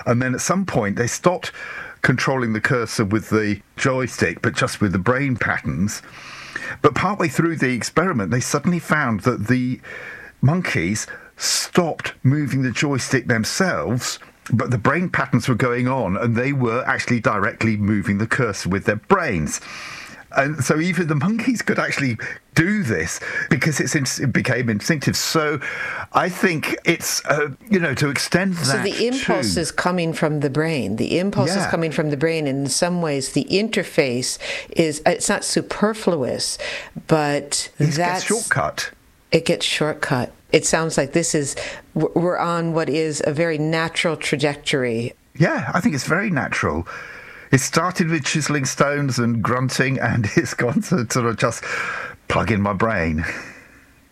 And then at some point, they stopped controlling the cursor with the joystick, but just with the brain patterns. But partway through the experiment, they suddenly found that the monkeys stopped moving the joystick themselves, but the brain patterns were going on, and they were actually directly moving the cursor with their brains. And so even the monkeys could actually do this because it became instinctive. So I think it's, to extend that. So the impulse is coming from the brain. The impulse is coming from the brain. And in some ways, the interface it's not superfluous, but it gets shortcut. It gets shortcut. It sounds like we're on what is a very natural trajectory. Yeah, I think it's very natural. It started with chiseling stones and grunting, and it's gone to sort of just plug in my brain.